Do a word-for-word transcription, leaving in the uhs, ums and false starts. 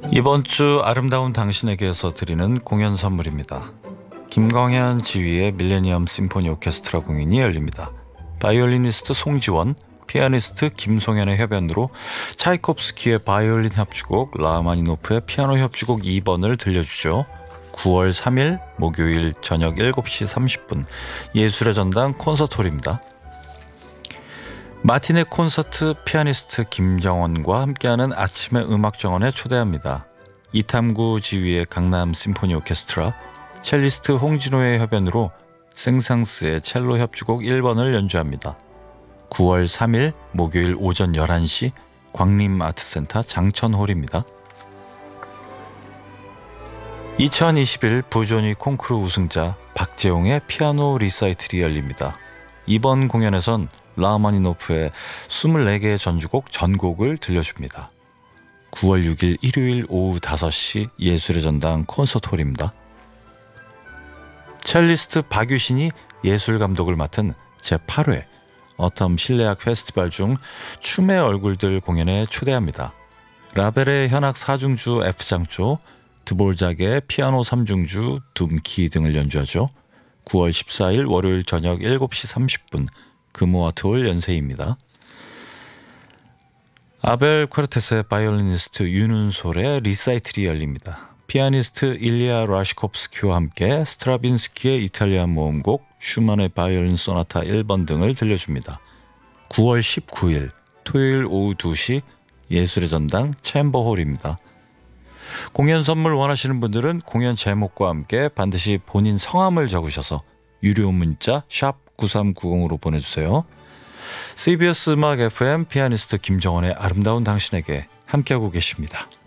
이번 주 아름다운 당신에게서 드리는 공연 선물입니다. 김광현 지휘의 밀레니엄 심포니 오케스트라 공연이 열립니다. 바이올리니스트 송지원, 피아니스트 김송현의 협연으로 차이콥스키의 바이올린 협주곡, 라흐마니노프의 피아노 협주곡 이 번을 들려주죠. 구월 삼일 목요일 저녁 일곱 시 삼십 분 예술의 전당 콘서트홀입니다. 마티네 콘서트 피아니스트 김정원과 함께하는 아침의 음악 정원에 초대합니다. 이탐구 지휘의 강남 심포니 오케스트라, 첼리스트 홍진호의 협연으로 생상스의 첼로 협주곡 일 번을 연주합니다. 구월 삼일 목요일 오전 열한 시 광림아트센터 장천홀입니다. 이천이십일 부조니 콩쿠르 우승자 박재홍의 피아노 리사이틀이 열립니다. 이번 공연에선 라흐마니노프의 이십사 개의 전주곡 전곡을 들려줍니다. 구월 육일 일요일 오후 다섯 시 예술의 전당 콘서트홀입니다. 첼리스트 박유신이 예술 감독을 맡은 제팔 회 어텀 실내악 페스티벌 중 춤의 얼굴들 공연에 초대합니다. 라벨의 현악 사 중주 F장조, 드볼작의 피아노 삼 중주, 둠키 등을 연주하죠. 구월 십사일 월요일 저녁 일곱 시 삼십 분 금호아트홀 연세입니다. 아벨 쿼르테스의 바이올리니스트 윤은솔의 리사이틀이 열립니다. 피아니스트 일리아 라시콥스키와 함께 스트라빈스키의 이탈리안 모음곡, 슈만의 바이올린 소나타 일 번 등을 들려줍니다. 구월 십구일 토요일 오후 두 시 예술의 전당 챔버홀입니다. 공연 선물 원하시는 분들은 공연 제목과 함께 반드시 본인 성함을 적으셔서 유료 문자 샵 구삼구공으로 보내주세요. 씨비에스 음악 에프엠 피아니스트 김정원의 아름다운 당신에게 함께하고 계십니다.